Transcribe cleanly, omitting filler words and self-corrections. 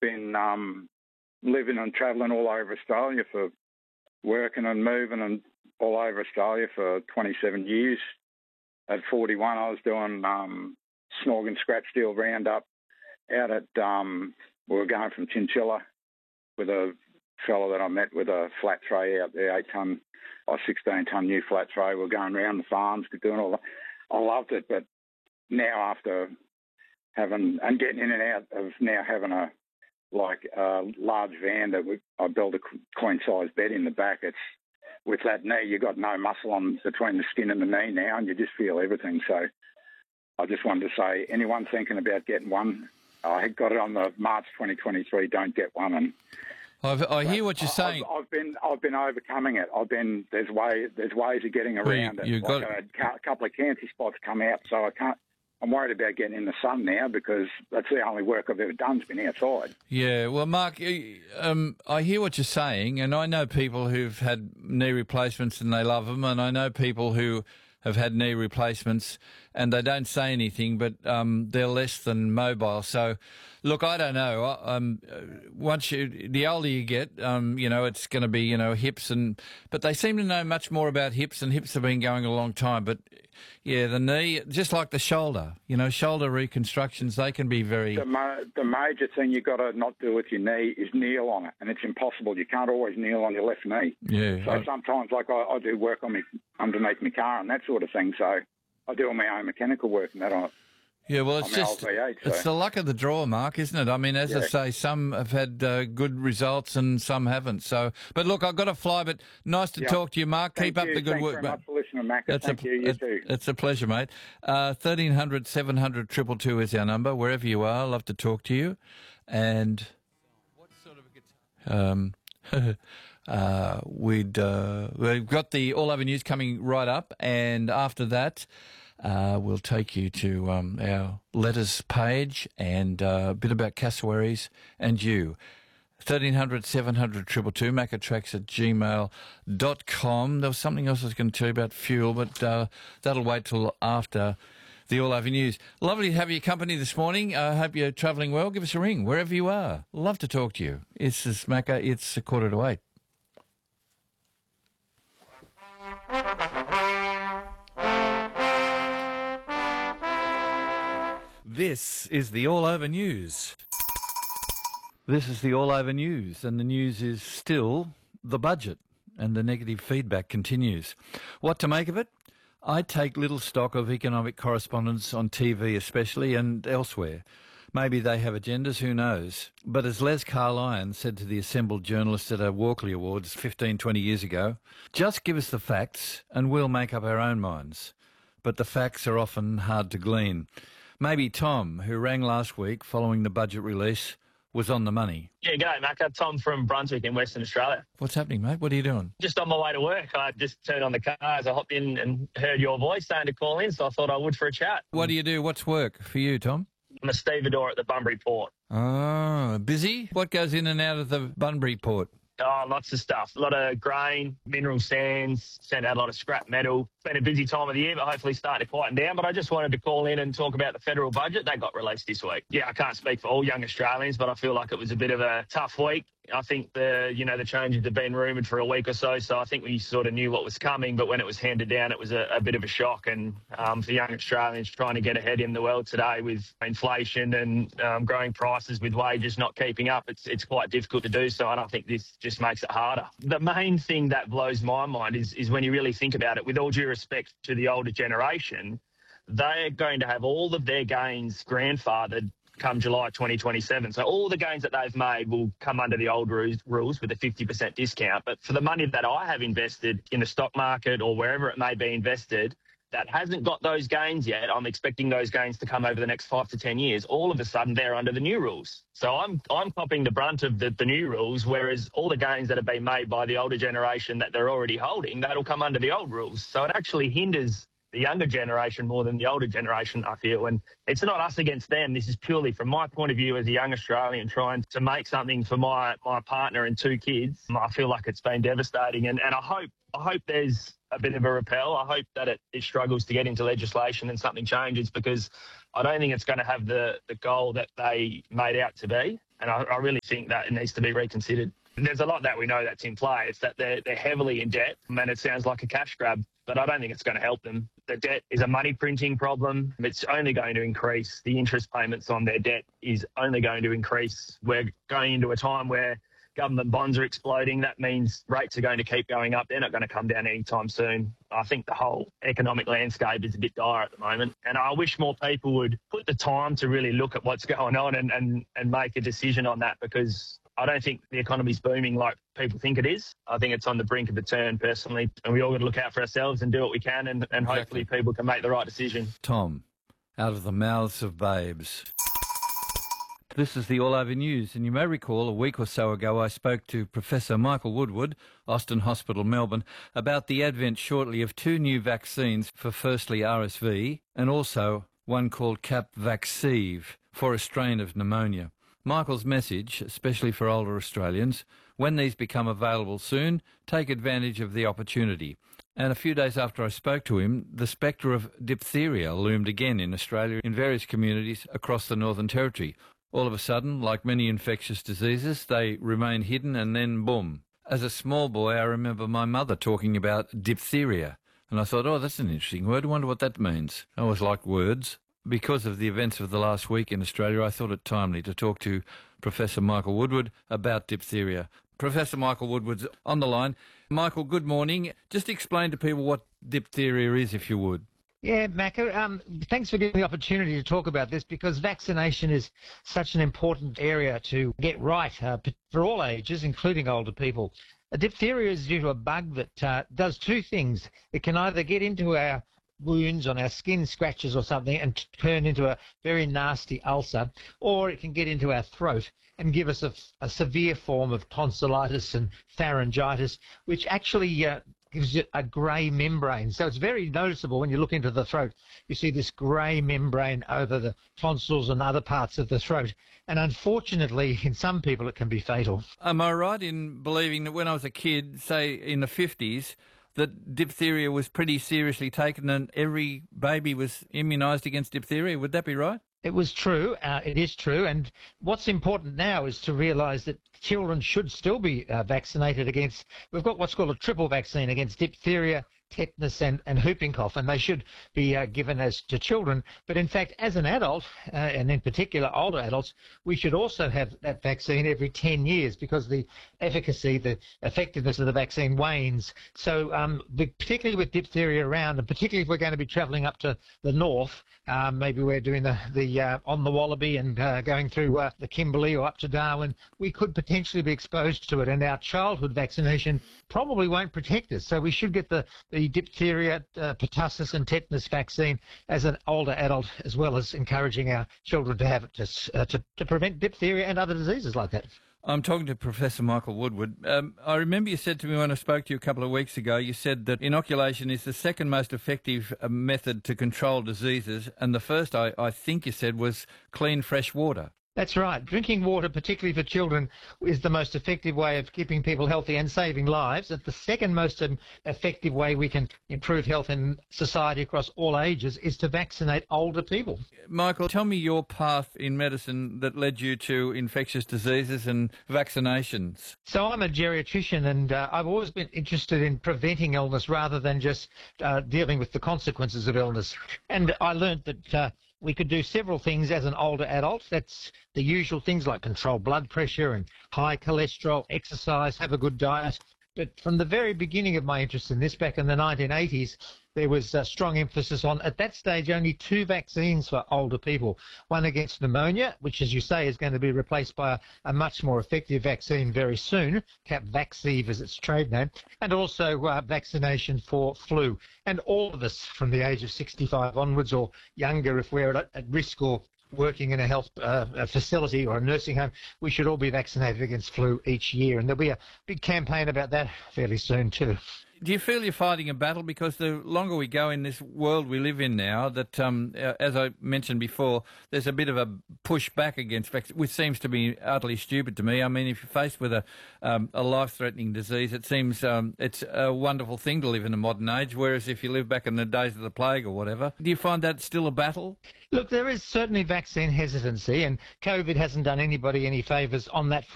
been living and travelling all over Australia for working and moving and all over Australia for 27 years. At 41, I was doing snorging scratch steel roundup out at, we were going from Chinchilla with a fellow that I met with a flat tray out there, 8-ton or 16-ton new flat tray. We were going around the farms, doing all that. I loved it, but now after having and getting in and out of now having a large van that I built a queen size bed in the back. It's with that knee, you got no muscle on between the skin and the knee now, and you just feel everything. So I just wanted to say, anyone thinking about getting one, I got it on the March 2023. Don't get one. And I hear what you're saying. I've been overcoming it. There's ways of getting around it. I had a couple of cancer spots come out, so I can't. I'm worried about getting in the sun now because that's the only work I've ever done has been outside. Yeah, well, Mark, I hear what you're saying, and I know people who've had knee replacements and they love them, and I know people who have had knee replacements and they don't say anything, but they're less than mobile. So, look, I don't know. The older you get, it's going to be, hips but they seem to know much more about hips, and hips have been going a long time. But yeah, the knee, just like the shoulder, shoulder reconstructions, they can be very. The major thing you've got to not do with your knee is kneel on it, and it's impossible. You can't always kneel on your left knee. Yeah. So sometimes, I do work on underneath my car and that sort of thing. So I do all my own mechanical work and that on it. Yeah, well, it's the luck of the draw, Mark, isn't it? I mean, as I say, some have had good results and some haven't. So, but look, I've got to fly. But nice to talk to you, Mark. Keep up the good work. Thanks very much for listening, Mac. Thank you. You too. It's a pleasure, mate. 1300 700 222 is our number. Wherever you are, love to talk to you. And what sort of a guitar? We've got the All Over News coming right up, and after that. We'll take you to our letters page and a bit about cassowaries and you. 1300 700 222, macatracks@gmail.com. There was something else I was going to tell you about fuel, but that'll wait till after the All Over News. Lovely to have your company this morning. I hope you're travelling well. Give us a ring wherever you are. Love to talk to you. It's Macca. It's 7:45. This is the All Over News. This is the All Over News, and the news is still the budget, and the negative feedback continues. What to make of it? I take little stock of economic correspondents on TV especially, and elsewhere. Maybe they have agendas, who knows? But as Les Carlyon said to the assembled journalists at a Walkley Awards 15, 20 years ago, just give us the facts and we'll make up our own minds. But the facts are often hard to glean. Maybe Tom, who rang last week following the budget release, was on the money. Yeah, g'day, Macca. Tom from Brunswick in Western Australia. What's happening, mate? What are you doing? Just on my way to work. I just turned on the car as I hopped in and heard your voice saying to call in, so I thought I would for a chat. What do you do? What's work for you, Tom? I'm a stevedore at the Bunbury Port. Oh, busy? What goes in and out of the Bunbury Port? Oh, lots of stuff. A lot of grain, mineral sands, send out a lot of scrap metal. It's been a busy time of the year, but hopefully starting to quieten down. But I just wanted to call in and talk about the federal budget. That got released this week. Yeah, I can't speak for all young Australians, but I feel like it was a bit of a tough week. I think the changes have been rumoured for a week or so, so I think we sort of knew what was coming, but when it was handed down, it was a bit of a shock. And for young Australians trying to get ahead in the world today with inflation and growing prices with wages not keeping up, it's quite difficult to do so, and I think this just makes it harder. The main thing that blows my mind is when you really think about it, with all due respect to the older generation, they're going to have all of their gains grandfathered come July 2027. So all the gains that they've made will come under the old rules with a 50% discount. But for the money that I have invested in the stock market or wherever it may be invested, that hasn't got those gains yet, I'm expecting those gains to come over the next 5 to 10 years. All of a sudden, they're under the new rules. So I'm copping the brunt of the new rules, whereas all the gains that have been made by the older generation that they're already holding, that'll come under the old rules. So it actually hinders the younger generation more than the older generation, I feel. And it's not us against them. This is purely from my point of view as a young Australian trying to make something for my partner and 2 kids. I feel like it's been devastating. And I hope there's a bit of a repel. I hope that it struggles to get into legislation and something changes, because I don't think it's going to have the goal that they made out to be. And I really think that it needs to be reconsidered. There's a lot that we know that's in play. It's that they're heavily in debt, and it sounds like a cash grab, but I don't think it's going to help them. The debt is a money printing problem. It's only going to increase. The interest payments on their debt is only going to increase. We're going into a time where government bonds are exploding. That means rates are going to keep going up. They're not going to come down anytime soon. I think the whole economic landscape is a bit dire at the moment. And I wish more people would put the time to really look at what's going on and make a decision on that, because I don't think the economy's booming like people think it is. I think it's on the brink of a turn, personally. And we all got to look out for ourselves and do what we can, and hopefully people can make the right decision. Tom, out of the mouths of babes. This is the All Over News, and you may recall a week or so ago I spoke to Professor Michael Woodward, Austin Hospital, Melbourne, about the advent shortly of 2 new vaccines for firstly RSV and also one called Capvaxive for a strain of pneumonia. Michael's message, especially for older Australians, when these become available soon, take advantage of the opportunity. And a few days after I spoke to him, the spectre of diphtheria loomed again in Australia in various communities across the Northern Territory. All of a sudden, like many infectious diseases, they remain hidden and then boom. As a small boy, I remember my mother talking about diphtheria. And I thought, oh, that's an interesting word. I wonder what that means. I always like words. Because of the events of the last week in Australia, I thought it timely to talk to Professor Michael Woodward about diphtheria. Professor Michael Woodward's on the line. Michael, good morning. Just explain to people what diphtheria is, if you would. Yeah, Macca, thanks for giving me the opportunity to talk about this, because vaccination is such an important area to get right for all ages, including older people. Diphtheria is due to a bug that does 2 things. It can either get into our wounds on our skin, scratches or something, and turn into a very nasty ulcer, or it can get into our throat and give us a severe form of tonsillitis and pharyngitis, which actually gives you a grey membrane. So it's very noticeable when you look into the throat. You see this grey membrane over the tonsils and other parts of the throat. And unfortunately, in some people, it can be fatal. Am I right in believing that when I was a kid, say in the 50s, that diphtheria was pretty seriously taken and every baby was immunised against diphtheria? Would that be right? It was true. It is true. And what's important now is to realise that children should still be vaccinated against. We've got what's called a triple vaccine against diphtheria, tetanus and whooping cough, and they should be given as to children. But in fact, as an adult, and in particular older adults, we should also have that vaccine every 10 years because the efficacy, the effectiveness of the vaccine wanes. So particularly with diphtheria around, and particularly if we're going to be travelling up to the north, maybe we're doing the on the Wallaby and going through the Kimberley or up to Darwin, we could potentially be exposed to it, and our childhood vaccination probably won't protect us. So we should get the diphtheria, pertussis and tetanus vaccine as an older adult, as well as encouraging our children to have it to prevent diphtheria and other diseases like that. I'm talking to Professor Michael Woodward. I remember you said to me when I spoke to you a couple of weeks ago, you said that inoculation is the second most effective method to control diseases, and the first, I think you said, was clean, fresh water. That's right. Drinking water, particularly for children, is the most effective way of keeping people healthy and saving lives. It's the second most effective way we can improve health in society across all ages is to vaccinate older people. Michael, tell me your path in medicine that led you to infectious diseases and vaccinations. So I'm a geriatrician, and I've always been interested in preventing illness rather than just dealing with the consequences of illness. And I learned that we could do several things as an older adult. That's the usual things like control blood pressure and high cholesterol, exercise, have a good diet. But from the very beginning of my interest in this, back in the 1980s, there was a strong emphasis on, at that stage, only 2 vaccines for older people. One against pneumonia, which, as you say, is going to be replaced by a much more effective vaccine very soon, Capvaxive is its trade name, and also vaccination for flu. And all of us from the age of 65 onwards or younger, if we're at risk or working in a health facility or a nursing home, we should all be vaccinated against flu each year. And there'll be a big campaign about that fairly soon too. Do you feel you're fighting a battle? Because the longer we go in this world we live in now, that, as I mentioned before, there's a bit of a push back against vaccine, which seems to be utterly stupid to me. I mean, if you're faced with a life-threatening disease, it seems it's a wonderful thing to live in a modern age, whereas if you live back in the days of the plague or whatever, do you find that still a battle? Look, there is certainly vaccine hesitancy, and COVID hasn't done anybody any favours on that front.